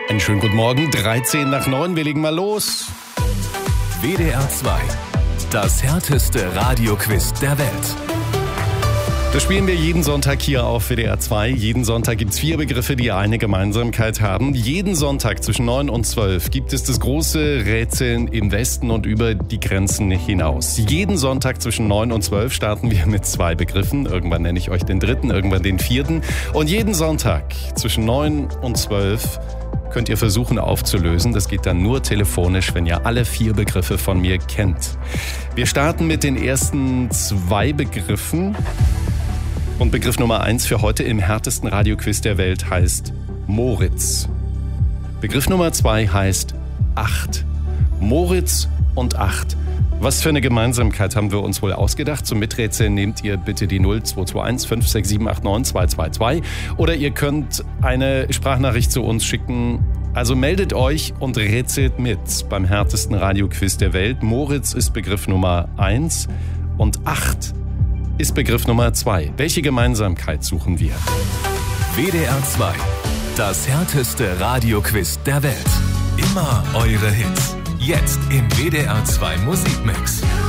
Einen schönen guten Morgen, 13 nach 9, wir legen mal los. WDR 2, das härteste Radioquiz der Welt. Das spielen wir jeden Sonntag hier auf WDR 2. Jeden Sonntag gibt es 4 Begriffe, die eine Gemeinsamkeit haben. Jeden Sonntag zwischen 9 und 12 gibt es das große Rätseln im Westen und über die Grenzen hinaus. Jeden Sonntag zwischen 9 und 12 starten wir mit 2 Begriffen. Irgendwann nenne ich euch den dritten, irgendwann den vierten. Und jeden Sonntag zwischen 9 und 12 könnt ihr versuchen aufzulösen. Das geht dann nur telefonisch, wenn ihr alle 4 Begriffe von mir kennt. Wir starten mit den ersten 2 Begriffen. Und Begriff Nummer 1 für heute im härtesten Radioquiz der Welt heißt Moritz. Begriff Nummer 2 heißt 8. Moritz und 8. Was für eine Gemeinsamkeit haben wir uns wohl ausgedacht? Zum Miträtseln nehmt ihr bitte die 0221 56789 222 oder ihr könnt eine Sprachnachricht zu uns schicken. Also meldet euch und rätselt mit beim härtesten Radioquiz der Welt. Moritz ist Begriff Nummer 1 und 8 ist Begriff Nummer 2. Welche Gemeinsamkeit suchen wir? WDR 2, das härteste Radioquiz der Welt. Immer eure Hits. Jetzt im WDR 2 Musikmix.